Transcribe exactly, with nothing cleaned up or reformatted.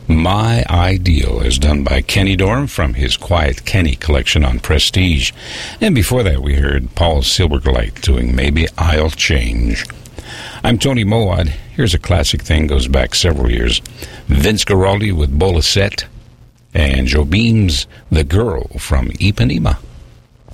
My Ideal is done by Kenny Dorham from his Quiet Kenny collection on Prestige. And before that, we heard Paul Silverglide doing Maybe I'll Change. I'm Tony Mowat. Here's a classic thing, goes back several years. Vince Guaraldi with Bolisette and Joe Beam's The Girl from Ipanema.